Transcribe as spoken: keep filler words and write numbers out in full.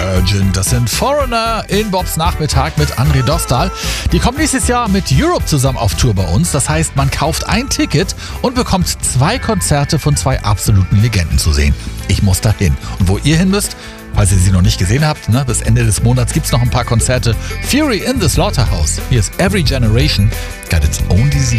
Virgin. Das sind Foreigner in Bobs Nachmittag mit André Dostal. Die kommen nächstes Jahr mit Europe zusammen auf Tour bei uns. Das heißt, man kauft ein Ticket und bekommt zwei Konzerte von zwei absoluten Legenden zu sehen. Ich muss da hin. Und wo ihr hin müsst, falls ihr sie noch nicht gesehen habt, ne, bis Ende des Monats gibt es noch ein paar Konzerte. Fury in the Slaughterhouse. Hier ist Every Generation. Got its own disease.